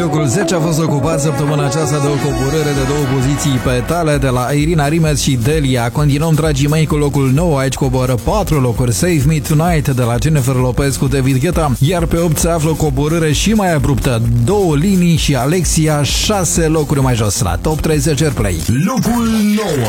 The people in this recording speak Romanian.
locul 10 a fost ocupat săptămâna aceasta de o coborâre de 2 poziții pe tale de la Irina Rimes și Delia. Continuăm, dragii mei, cu locul 9. Aici coboră 4 locuri. Save Me Tonight de la Jennifer Lopez cu David Guetta. Iar pe 8 se află o coborâre și mai abruptă. 2 linii și Alexia 6 locuri mai jos la Top 30 Airplay. Locul 9.